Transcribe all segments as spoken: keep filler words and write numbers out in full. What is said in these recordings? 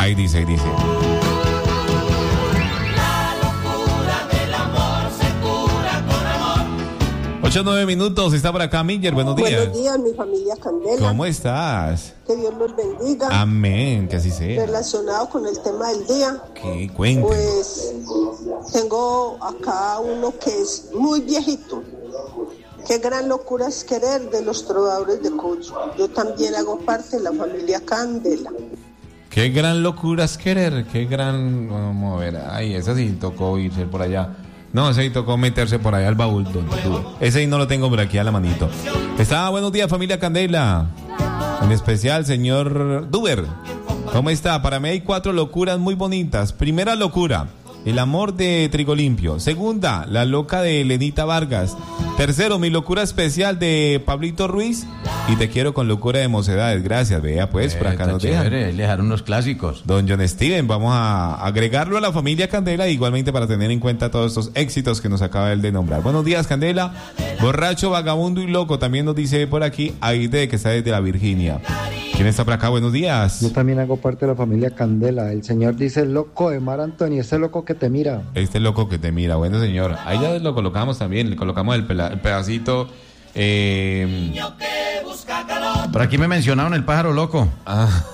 Ahí dice, ahí dice. Ocho, nueve minutos, está por acá Miller, buenos días. Buenos días, mi familia Candela. ¿Cómo estás? Que Dios los bendiga. Amén, que así sea. Relacionado con el tema del día. ¿Qué? Cuente. Pues tengo acá uno que es muy viejito. Qué gran locura es querer de los trovadores de Cucho. Yo también hago parte de la familia Candela. Qué gran locura es querer, qué gran... Vamos a ver, ay, esa sí tocó irse por allá. No, ese sí tocó meterse por allá al baúl donde tuve. Ese sí no lo tengo por aquí a la manito. Está, buenos días familia Candela. En especial, señor Duber. ¿Cómo está? Para mí hay cuatro locuras muy bonitas. Primera locura, el amor de Trigo Limpio. Segunda, la loca de Elenita Vargas. Tercero, mi locura especial de Pablito Ruiz. Y te quiero con locura de mocedades. Gracias, vea pues, eh, por acá nos dejan. Le dejaron unos clásicos. Don John Steven, vamos a agregarlo a la familia Candela, igualmente para tener en cuenta todos estos éxitos que nos acaba él de nombrar. Buenos días, Candela. Borracho, vagabundo y loco, también nos dice por aquí Aide, que está desde la Virginia. ¿Quién está por acá? Buenos días. Yo también hago parte de la familia Candela. El señor dice loco de Mar Antonio, ese loco que te mira. Este loco que te mira, bueno señor. Ahí ya lo colocamos también, le colocamos el, pela, el pedacito. Eh... Por aquí me mencionaron el pájaro loco. Ah.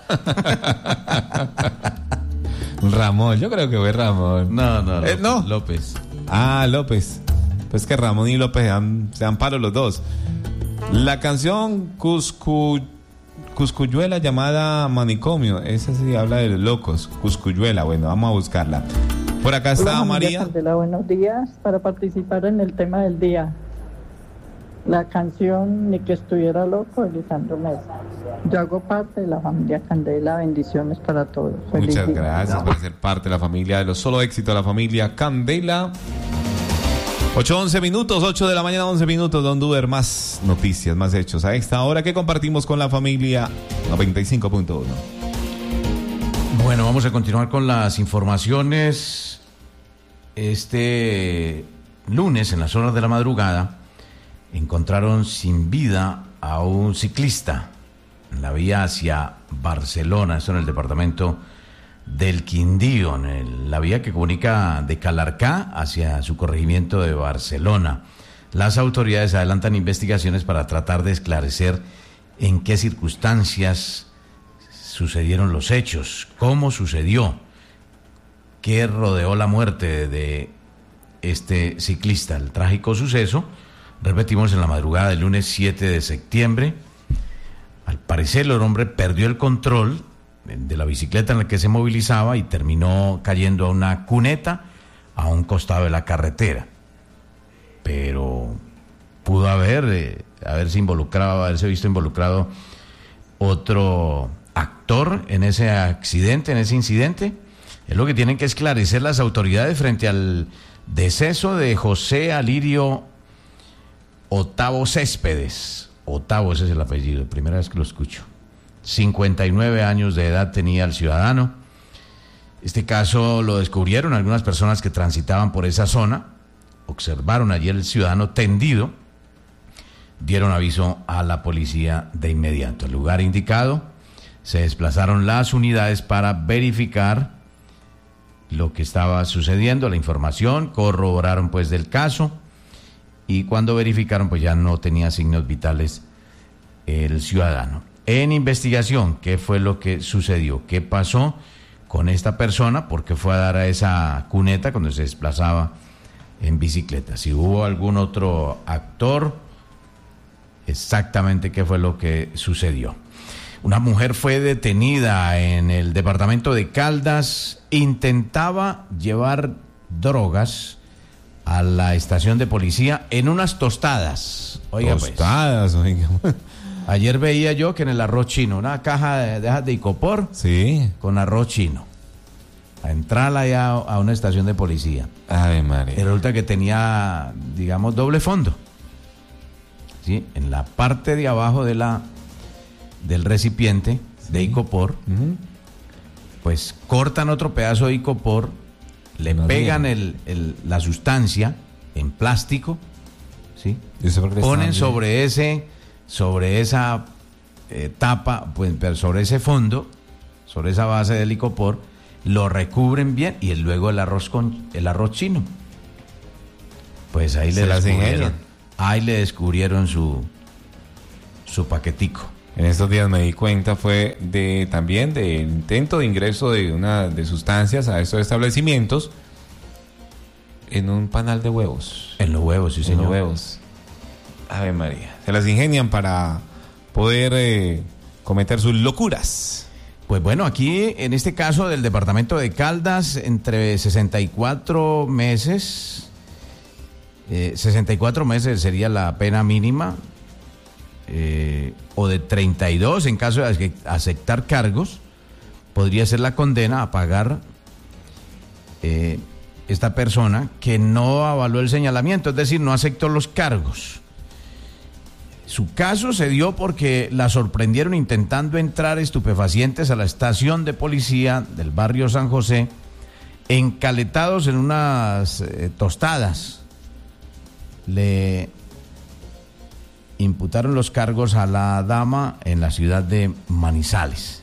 Ramón, yo creo que fue Ramón. No, no, eh, no. López. Ah, López. Pues que Ramón y López sean, sean paros los dos. La canción Cuscu... Cuscuyuela llamada Manicomio, esa sí habla de los locos. Cuscuyuela, bueno, vamos a buscarla. Por acá está Hola, María. Candela, buenos días, para participar en el tema del día. La canción Ni que estuviera loco de Lisandro Mesa. Yo hago parte de la familia Candela, bendiciones para todos. Feliz Muchas día. gracias por ser parte de la familia de los solo éxitos de la familia Candela. ocho, once minutos, ocho de la mañana, once minutos, Don Duber, más noticias, más hechos a esta hora que compartimos con la familia noventa y cinco punto uno. Bueno, vamos a continuar con las informaciones. Este lunes, en las horas de la madrugada, encontraron sin vida a un ciclista en la vía hacia Barcelona, esto en el departamento del Quindío, en el, la vía que comunica de Calarcá hacia su corregimiento de Barcelona. Las autoridades adelantan investigaciones para tratar de esclarecer en qué circunstancias sucedieron los hechos, cómo sucedió, qué rodeó la muerte de este ciclista. El trágico suceso, repetimos, en la madrugada del lunes siete de septiembre. Al parecer el hombre perdió el control de la bicicleta en la que se movilizaba y terminó cayendo a una cuneta a un costado de la carretera. Pero pudo haber, eh, haberse involucrado, haberse visto involucrado otro actor en ese accidente, en ese incidente. Es lo que tienen que esclarecer las autoridades frente al deceso de José Alirio Otavo Céspedes. Otavo, ese es el apellido, primera vez que lo escucho. cincuenta y nueve años de edad tenía el ciudadano. Este caso lo descubrieron algunas personas que transitaban por esa zona, observaron allí el ciudadano tendido, dieron aviso a la policía de inmediato. Al lugar indicado se desplazaron las unidades para verificar lo que estaba sucediendo, la información, corroboraron pues del caso, y cuando verificaron pues ya no tenía signos vitales el ciudadano. En investigación, ¿qué fue lo que sucedió? ¿Qué pasó con esta persona? ¿Por qué fue a dar a esa cuneta cuando se desplazaba en bicicleta? Si hubo algún otro actor, exactamente qué fue lo que sucedió. Una mujer fue detenida en el departamento de Caldas, intentaba llevar drogas a la estación de policía en unas tostadas. Oiga, tostadas, pues. oiga. Ayer veía yo que en el arroz chino, una caja de, de, de icopor, sí, con arroz chino, a entrar allá a una estación de policía. Ay, madre. Y resulta que tenía, digamos, doble fondo. ¿Sí? En la parte de abajo de la del recipiente, sí, de icopor, uh-huh, pues cortan otro pedazo de icopor, le no pegan el, el, la sustancia en plástico, ¿sí? Ponen sobre ese, sobre esa eh, tapa, pues sobre ese fondo, sobre esa base de licopor, lo recubren bien y luego el arroz con el arroz chino. Pues ahí Se le las descubrieron, ingenian. ahí le descubrieron su su paquetico. En estos días me di cuenta fue de también de intento de ingreso de una de sustancias a estos establecimientos en un panal de huevos. En los huevos, sí, En señor. los huevos. Ave María. Se las ingenian para poder eh, cometer sus locuras. Pues bueno, aquí en este caso del departamento de Caldas, entre sesenta y cuatro meses, eh, sesenta y cuatro meses sería la pena mínima, eh, o de treinta y dos en caso de aceptar cargos, podría ser la condena a pagar eh, esta persona que no avaló el señalamiento, es decir, no aceptó los cargos. Su caso se dio porque la sorprendieron intentando entrar estupefacientes a la estación de policía del barrio San José, encaletados en unas eh, tostadas. Le imputaron los cargos a la dama en la ciudad de Manizales.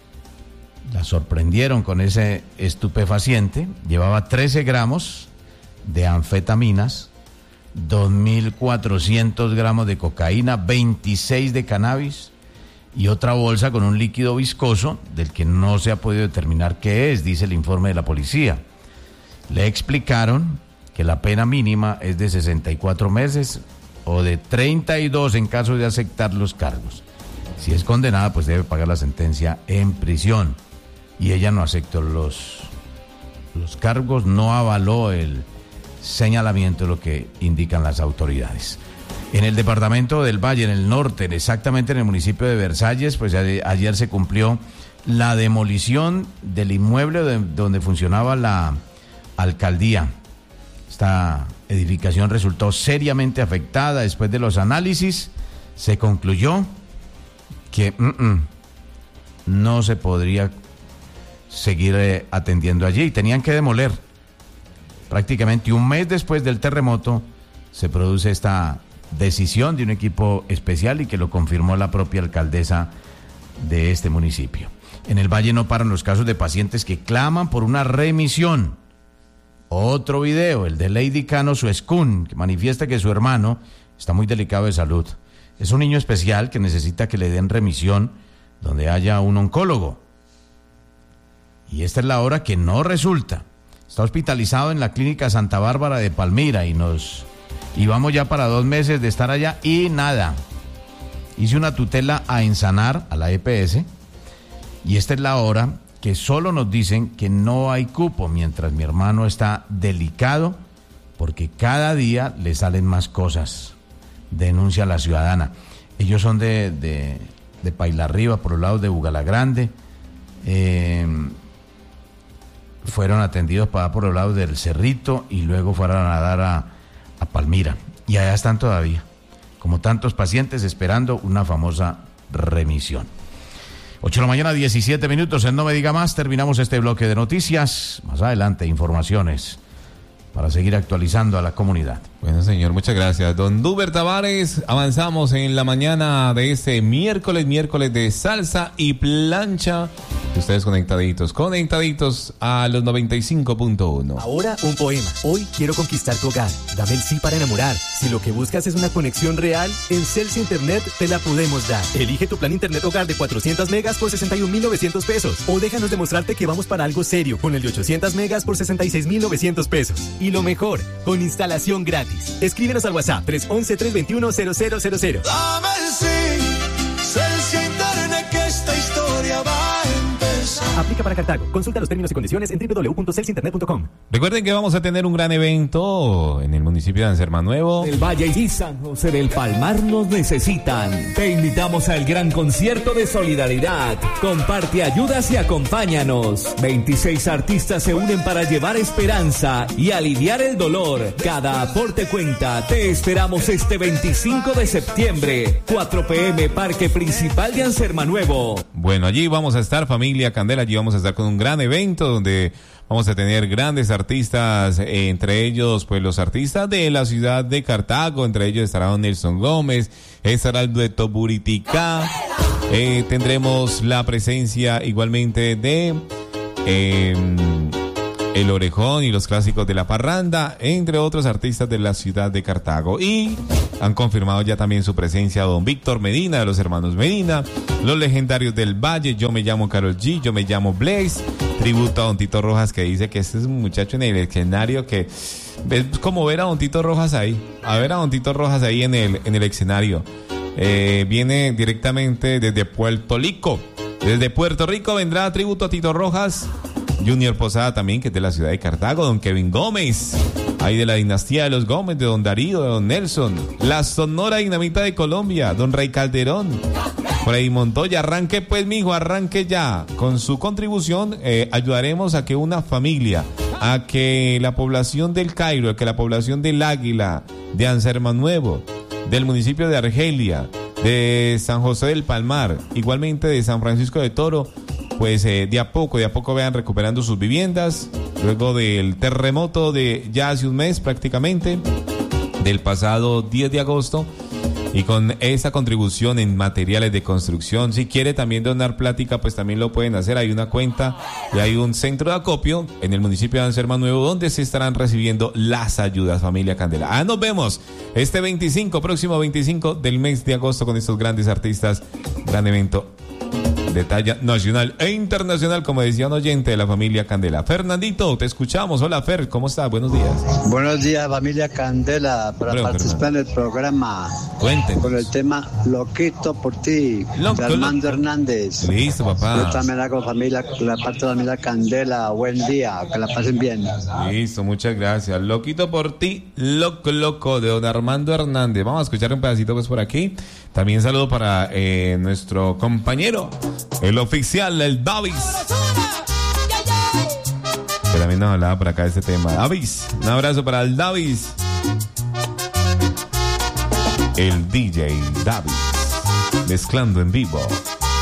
La sorprendieron con ese estupefaciente, llevaba trece gramos de anfetaminas, dos mil cuatrocientos gramos de cocaína, veintiséis de cannabis y otra bolsa con un líquido viscoso del que no se ha podido determinar qué es, dice el informe de la policía. Le explicaron que la pena mínima es de sesenta y cuatro meses o de treinta y dos en caso de aceptar los cargos. Si es condenada, pues debe pagar la sentencia en prisión. Y ella no aceptó los, los cargos, no avaló el señalamiento, lo que indican las autoridades. En el departamento del Valle, en el norte, exactamente en el municipio de Versalles, pues ayer se cumplió la demolición del inmueble de, donde funcionaba la alcaldía. Esta edificación resultó seriamente afectada. Después de los análisis, se concluyó que mm, mm, no se podría seguir eh, atendiendo allí y tenían que demoler. Prácticamente un mes después del terremoto se produce esta decisión de un equipo especial y que lo confirmó la propia alcaldesa de este municipio. En el Valle no paran los casos de pacientes que claman por una remisión. Otro video, el de Lady Cano Suescún, que manifiesta que su hermano está muy delicado de salud. Es un niño especial que necesita que le den remisión donde haya un oncólogo. Y esta es la hora que no resulta. Está hospitalizado en la clínica Santa Bárbara de Palmira y nos y vamos ya para dos meses de estar allá y nada. Hice una tutela a Ensanar, a la E P S, y esta es la hora que solo nos dicen que no hay cupo mientras mi hermano está delicado porque cada día le salen más cosas, denuncia la ciudadana. Ellos son de, de, de Paila Arriba, por los lados de Bugalagrande, eh, fueron atendidos para por los lados del Cerrito y luego fueron a dar a, a Palmira. Y allá están todavía, como tantos pacientes, esperando una famosa remisión. ocho de la mañana, diecisiete minutos, en No Me Diga Más, terminamos este bloque de noticias. Más adelante, informaciones para seguir actualizando a la comunidad. Bueno, señor, muchas gracias. Don Duber Tavares, avanzamos en la mañana de este miércoles, miércoles de salsa y plancha. Ustedes conectaditos, conectaditos a los noventa y cinco punto uno. Ahora un poema. Hoy quiero conquistar tu hogar. Dame el sí para enamorar. Si lo que buscas es una conexión real, en Celsi Internet te la podemos dar. Elige tu plan Internet Hogar de cuatrocientos megas por sesenta y un mil novecientos pesos. O déjanos demostrarte que vamos para algo serio con el de ochocientos megas por sesenta y seis mil novecientos pesos. Y lo mejor, con instalación gratis. Escríbenos al WhatsApp tres once, tres veintiuno, cero cero cero cero. Dame el sí, Celsi Internet, que esta historia va a empezar. Aplica para Cartago. Consulta los términos y condiciones en doble u doble u doble u punto celsi internet punto com. Recuerden que vamos a tener un gran evento en el municipio de Anserma Nuevo. El Valle y San José del Palmar nos necesitan. Te invitamos al gran concierto de solidaridad. Comparte ayudas y acompáñanos. veintiséis artistas se unen para llevar esperanza y aliviar el dolor. Cada aporte cuenta. Te esperamos este veinticinco de septiembre, cuatro p m, Parque Principal de Anserma Nuevo. Bueno, allí vamos a estar, familia Candela Allí vamos a estar con un gran evento donde vamos a tener grandes artistas, eh, entre ellos pues los artistas de la ciudad de Cartago, entre ellos estará don Nelson Gómez, estará el dueto Buritica, eh, tendremos la presencia igualmente de eh, El Orejón y los clásicos de la parranda, entre otros artistas de la ciudad de Cartago. Y han confirmado ya también su presencia don Víctor Medina, de los hermanos Medina, los legendarios del Valle, Yo me llamo Karol G, Yo me llamo Blaze, tributo a don Tito Rojas, que dice que este es un muchacho en el escenario que es como ver a don Tito Rojas ahí, a ver a don Tito Rojas ahí en el, en el escenario. Eh, viene directamente desde Puerto Rico, desde Puerto Rico vendrá tributo a Tito Rojas. Junior Posada también, que es de la ciudad de Cartago, don Kevin Gómez, ahí de la dinastía de los Gómez, de don Darío, de don Nelson, la Sonora Dinamita de Colombia, don Ray Calderón, por ahí Montoya. Arranque pues, mijo, arranque ya. Con su contribución eh, ayudaremos a que una familia, a que la población del Cairo, a que la población del Águila, de Anserma Nuevo, del municipio de Argelia, de San José del Palmar, igualmente de San Francisco de Toro, pues eh, de a poco, de a poco vayan recuperando sus viviendas, luego del terremoto de ya hace un mes prácticamente, del pasado diez de agosto, y con esa contribución en materiales de construcción. Si quiere también donar plática, pues también lo pueden hacer. Hay una cuenta y hay un centro de acopio en el municipio de Anserma Nuevo donde se estarán recibiendo las ayudas, familia Candela. Ah, nos vemos este veinticinco, próximo veinticinco del mes de agosto con estos grandes artistas, gran evento de talla nacional e internacional, como decía un oyente de la familia Candela. Fernandito, te escuchamos. Hola, Fer, ¿cómo estás? Buenos días. Buenos días, familia Candela, para Bueno, participar en el programa. Cuéntenos. Con el tema Loquito por ti, Loco, de Armando loco. Hernández. Listo, papá. Yo también hago familia, la parte de la familia Candela. Buen día, que la pasen bien. Listo, muchas gracias. Loquito por ti, loco, loco, de don Armando Hernández. Vamos a escuchar un pedacito pues por aquí. También saludo para eh, nuestro compañero, el oficial, el Davis, que también nos hablaba por acá de este tema. Davis, un abrazo para el Davis, el D J Davis, mezclando en vivo.